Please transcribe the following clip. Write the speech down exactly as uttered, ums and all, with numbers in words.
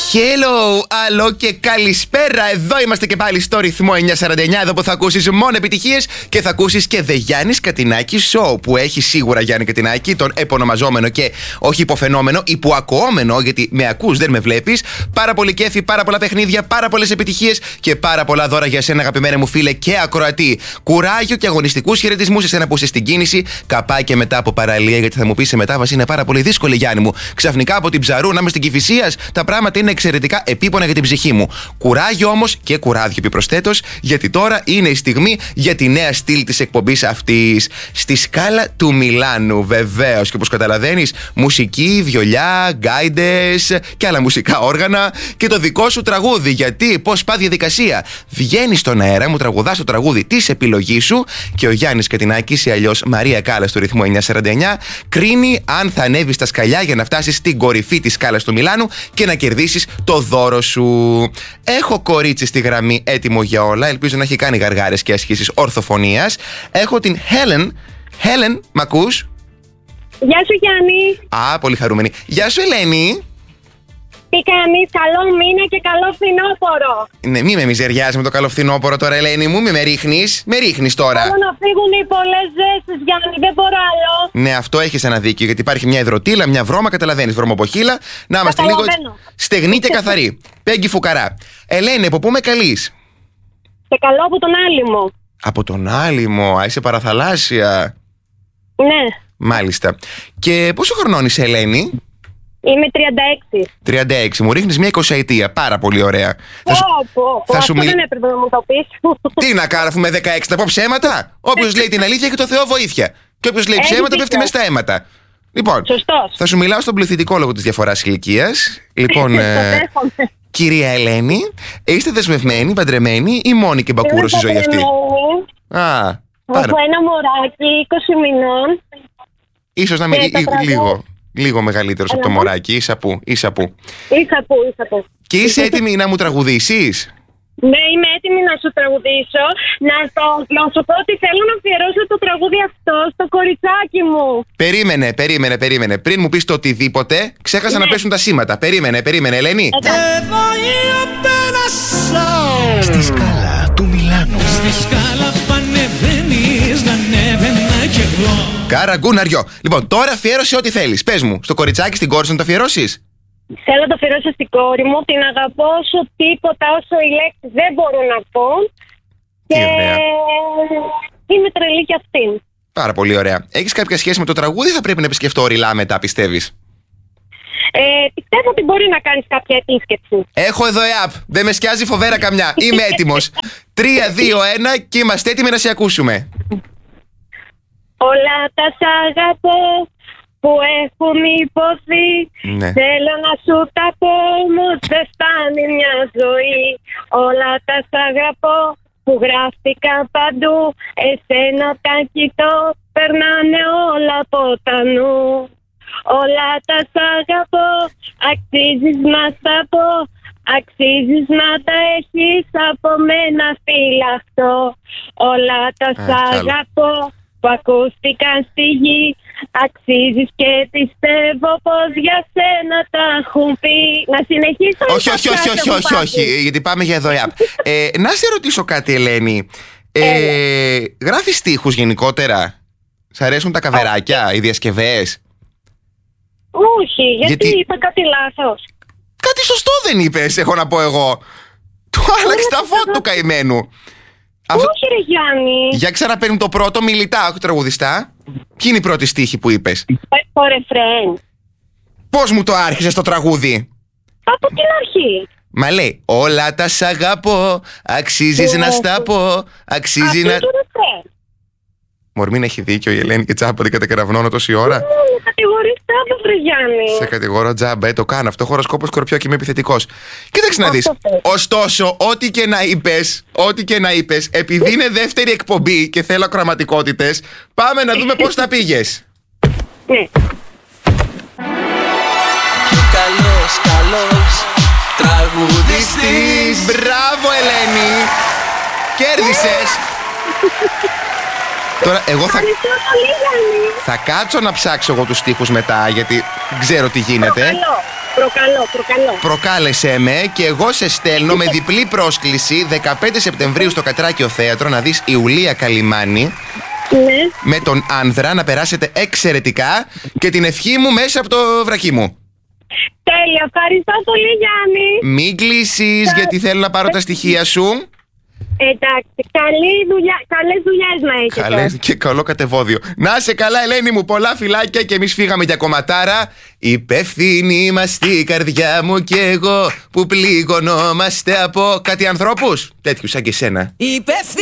Hello, άλλο και καλησπέρα. Εδώ είμαστε και πάλι στο ρυθμό εννιακόσια σαράντα εννιά. Εδώ που θα ακούσεις μόνο επιτυχίες και θα ακούσεις και The Γιάννης Κατινάκη Show. Που έχει σίγουρα Γιάννη Κατινάκη, τον επωνομαζόμενο και όχι υποφαινόμενο, υποακουόμενο, γιατί με ακούς, δεν με βλέπεις. Πάρα πολύ κέφι, πάρα πολλά παιχνίδια, πάρα πολλές επιτυχίες και πάρα πολλά δώρα για σένα, αγαπημένε μου φίλε και ακροατή. Κουράγιο και αγωνιστικούς χαιρετισμούς σε σένα που είσαι στην κίνηση. Καπάει και μετά από παραλία, γιατί θα μου πεις σε μετάβαση είναι πάρα πολύ δύσκολη, Γιάννη μου. Ξαφνικά από την Ψαρού να είμαι στην Κηφισίας, τα πράγματα είναι εξαιρετικά επίπονα για την ψυχή μου. Κουράγιο όμως και κουράδιο επιπροσθέτως, γιατί τώρα είναι η στιγμή για τη νέα στήλη της εκπομπής αυτής. Στη σκάλα του Μιλάνου, βεβαίως. Και όπως καταλαβαίνεις, μουσική, βιολιά, γκάιντες και άλλα μουσικά όργανα και το δικό σου τραγούδι. Γιατί, πώς πάει διαδικασία. Βγαίνεις στον αέρα, μου τραγουδάς το τραγούδι της επιλογής σου και ο Γιάννης Κατινάκης ή αλλιώς Μαρία Κάλλας του ρυθμού εννιακόσια σαράντα εννιά κρίνει αν θα ανέβει στα σκαλιά για να φτάσεις στην κορυφή της σκάλας του Μιλάνου και να κερδίσεις το δώρο σου. Έχω κορίτσι στη γραμμή έτοιμο για όλα. Ελπίζω να έχει κάνει γαργάρες και ασκήσεις ορθοφωνίας. Έχω την Helen. Helen, μ' ακούς? Γεια σου, Γιάννη. Α, πολύ χαρούμενη. Γεια σου, Ελένη. Τι κάνεις, καλό μήνα και καλό φθινόπωρο. Ναι, μη με μιζεριάζει με το καλό φθινόπωρο τώρα, Ελένη μου, μη με ρίχνεις. Με ρίχνεις τώρα. Θέλω να φύγουν οι πολλές ζέστες, Γιάννη, δεν μπορώ άλλο. Ναι, αυτό έχεις ένα δίκιο, γιατί υπάρχει μια υδροτήλα, μια βρώμα, καταλαβαίνεις, βρωμοποχύλα. Να είμαστε λίγο στεγνοί και καθαροί. Πέγγι Φουκαρά. Ελένη, από πού με καλείς? Σε καλό από τον Άλυμο. Από τον Άλυμο, α, είσαι παραθαλάσσια. Ναι. Μάλιστα. Και πόσο χρονών είσαι, Ελένη? Είμαι τριάντα έξι. τριάντα έξι. Μου ρίχνεις μια εικοσαετία. Πάρα πολύ ωραία. Πω, πω, πω. Αυτό μιλ... δεν έπρεπε να μου το πεις. Τι να κάνω, αφού είμαι δεκαέξι, να πω ψέματα? Όποιος λέει την αλήθεια και το Θεό βοήθεια. Και όποιος λέει ψέματα πέφτει μες στα αίματα. Λοιπόν, σωστός. Θα σου μιλάω στον πληθυντικό λόγω της διαφοράς ηλικίας. Λοιπόν, ε, κυρία Ελένη, είστε δεσμευμένοι, παντρεμένοι ή μόνοι και μπακούρο στη ζωή αυτή? Α, έχω ένα μωράκι είκοσι μηνών. Ίσως να μην λίγο. Λίγο μεγαλύτερος από το μωράκι, ίσα που, ίσα που. Ίσα που, ίσα που. Και είσαι έτοιμη να μου τραγουδήσεις? Ναι, είμαι έτοιμη να σου τραγουδήσω. Να, το, να σου πω ότι θέλω να αφιερώσω το τραγούδι αυτό στο κοριτσάκι μου. Περίμενε, περίμενε, περίμενε. Πριν μου πεις το οτιδήποτε, ξέχασα ναι. να πέσουν τα σήματα. Περίμενε, περίμενε, Ελένη. Στη σκάλα του Μιλάνου. Στη σκάλα πανεβαίνεις, να ανέβαινα κι εγώ. Καραγκούναριο. Λοιπόν, τώρα αφιέρωσε ό,τι θέλεις. Πες μου, στο κοριτσάκι, στην κόρη σου να το αφιερώσεις? Θέλω να το αφιερώσω στην κόρη μου. Την αγαπώ όσο τίποτα, όσο οι λέξεις δεν μπορούν να πω. Και είμαι τρελή κι αυτήν. Πάρα πολύ ωραία. Έχεις κάποια σχέση με το τραγούδι ή θα πρέπει να επισκεφτώ οριλά μετά, πιστεύεις? Ε, πιστεύω ότι μπορεί να κάνεις κάποια επίσκεψη. Έχω εδώ ΕΑΠ. Δεν με σκιάζει φοβέρα καμιά. Είμαι έτοιμος. τρία, δύο, ένα και είμαστε έτοιμοι να σε ακούσουμε. Όλα τα σ' αγαπώ που έχουν υποθεί. Ναι. Θέλω να σου τα πω, όμως δεν φτάνει μια ζωή. Όλα τα σ' αγαπώ που γράφτηκαν παντού. Εσένα τα κοιτώ, περνάνε όλα από τα νου. Όλα τα σ' αγαπώ, αξίζεις να στα πω. Αξίζεις να τα έχεις από μένα φυλαχτώ. Όλα τα σ' αγαπώ που ακούστηκαν στη γη. Αξίζεις και πιστεύω πως για σένα τα έχουν πει. Να συνεχίσω? Όχι, όχι, όχι, όχι, όχι, όχι, γιατί πάμε για εδώ ΕΑΠ. ε, Να σε ρωτήσω κάτι, Ελένη. ε, Γράφεις στίχους γενικότερα? Σ' αρέσουν τα καβεράκια, οι διασκευές? Όχι, γιατί, γιατί είπα κάτι λάθος. Κάτι σωστό δεν είπες, έχω να πω εγώ. Του άλλαξε τα φώτα του καημένου. Αυτό... Όχι ρε Γιάννη. Για ξαναπαίρνει το πρώτο, μιλητά, όχι τραγουδιστά. Ποιοι είναι οι πρώτοι στίχοι που είπες? Το ρεφρέν. Πώς μου το άρχισες το τραγούδι? Από την αρχή. Μα λέει, όλα τα σ' αγαπώ, αξίζεις να στα πω, αξίζει να... Μορμήν έχει δίκιο η Ελένη και τζάμπα δεν κατακεραυνώνω τόση ώρα. Ναι, με κατηγορείς τζάμπα, βρε Γιάννη. Σε κατηγορώ τζάμπα, ε, το κάνω αυτό. Χοροσκόπο Σκορπιό και είμαι επιθετικός. Κοίταξε να δεις. Ωστόσο, ό,τι και να είπες, ό,τι και να είπες, επειδή είναι δεύτερη εκπομπή και θέλω ακροματικότητες, πάμε να δούμε πώς τα πήγες. Ναι. Πιο καλός, καλός τραγουδιστής. Μπράβο, Ελένη. Κέρδισες. Τώρα εγώ θα, Ευχαριστώ πολύ, Γιάννη. θα κάτσω να ψάξω εγώ τους στίχους μετά, γιατί ξέρω τι γίνεται. Προκαλώ, προκαλώ, προκαλώ. Προκάλεσέ με και εγώ σε στέλνω με διπλή πρόσκληση δεκαπέντε Σεπτεμβρίου στο Κατράκιο Θέατρο να δεις Ιουλία Καλιμάνη Ναι. με τον Άνδρα, να περάσετε εξαιρετικά και την ευχή μου μέσα από το βρακί μου. Τέλεια, ευχαριστώ πολύ, Γιάννη. Μην κλείσεις γιατί θέλω να πάρω τα στοιχεία σου. Εντάξει, καλή δουλειά, καλές δουλειές να έχετε. Καλές και καλό κατεβόδιο. Να σε καλά, Ελένη μου, πολλά φιλάκια και εμείς φύγαμε για κομματάρα. Υπεύθυνοι είμαστε η καρδιά μου και εγώ που πληγωνόμαστε από κάτι ανθρώπους τέτοιους σαν και σένα.